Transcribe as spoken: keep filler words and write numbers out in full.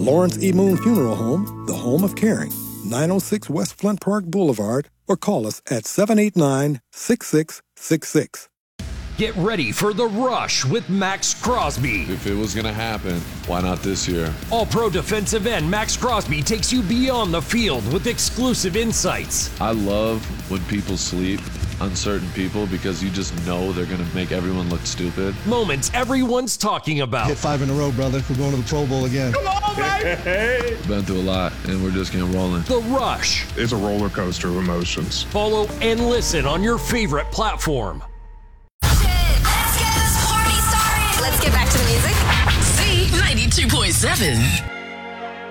Lawrence E. Moon Funeral Home, the home of caring. nine oh six West Flint Park Boulevard, or call us at seven eight nine, six six six six. Get ready for The Rush with Max Crosby. If it was going to happen, why not this year? All-pro defensive end Max Crosby takes you beyond the field with exclusive insights. I love when people sleep, uncertain people, because you just know they're going to make everyone look stupid. Moments everyone's talking about. Hit five in a row, brother. We're going to the Pro Bowl again. Come on, baby! Been through a lot, and we're just getting rolling. The Rush. It's a roller coaster of emotions. Follow and listen on your favorite platform. Let's get back to the music. Z ninety-two point seven.